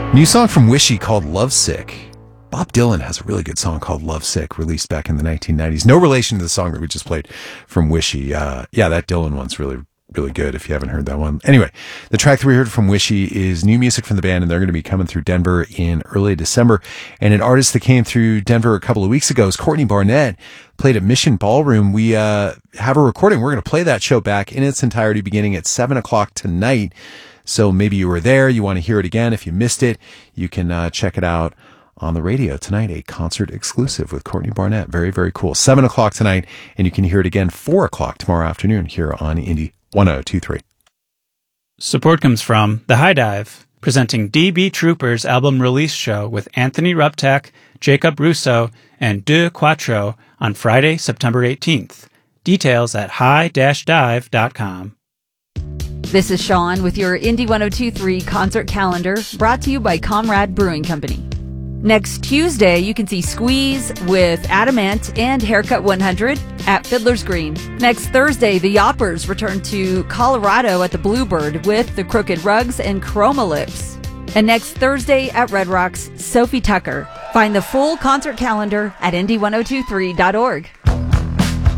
New song from Wishy called Lovesick. Bob Dylan has a really good song called Lovesick, released back in the 1990s. No relation to the song that we just played from Wishy. That Dylan one's really, really good if you haven't heard that one. Anyway, the track that we heard from Wishy is new music from the band, and they're going to be coming through Denver in early December. And an artist that came through Denver a couple of weeks ago is Courtney Barnett, played at Mission Ballroom. We have a recording. We're going to play that show back in its entirety beginning at 7 o'clock tonight. So maybe you were there, you want to hear it again. If you missed it, you can check it out on the radio tonight, a concert exclusive with Courtney Barnett. Very, very cool. 7 o'clock tonight, and you can hear it again 4 o'clock tomorrow afternoon here on Indie 1023. Support comes from The High Dive, presenting DB Trooper's album release show with Anthony Ruptak, Jacob Russo, and Deux Quattro on Friday, September 18th. Details at high-dive.com. This is Sean with your Indie 1023 concert calendar, brought to you by Comrade Brewing Company. Next Tuesday, you can see Squeeze with Adamant and Haircut 100 at Fiddler's Green. Next Thursday, the Yoppers return to Colorado at the Bluebird with the Crooked Rugs and Chroma Lips. And next Thursday at Red Rocks, Sophie Tucker. Find the full concert calendar at indie1023.org.